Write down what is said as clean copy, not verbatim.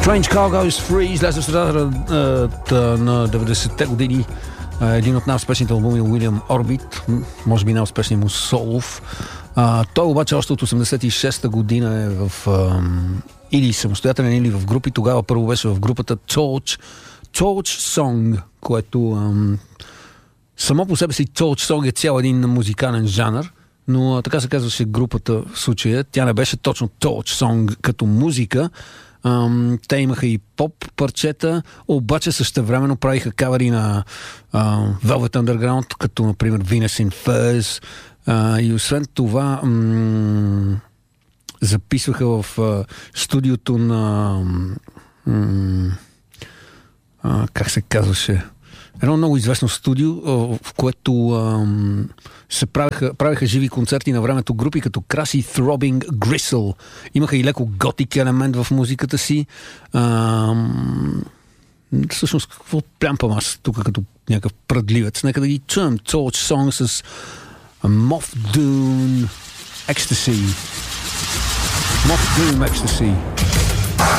Strange Cargo's Free излезе в средата на 90-те години. Един от най-успешните албуми Уилям Орбит, може би най-успешният му солов. Той обаче още от 86-та година е в или самостоятелен, или в групи. Тогава първо беше в групата Torch Song, което само по себе си Torch Song е цял един музикален жанр, но така се казваше групата в случая. Тя не беше точно Torch Song като музика. Те имаха и поп парчета, обаче същевременно правиха кавери на Velvet Underground, като например Venus in Furs, и освен това записваха в студиото на как се казваше, едно много известно студио, в което се правиха живи концерти на времето групи като Crazy Throbbing Gristle. Имаха и леко готик елемент в музиката си. Всъщност, какво плямпам аз тук като някакъв пръдливец? Нека да ги чуем. Torch Song с Moth Doom Ecstasy. Moth Doom Ecstasy.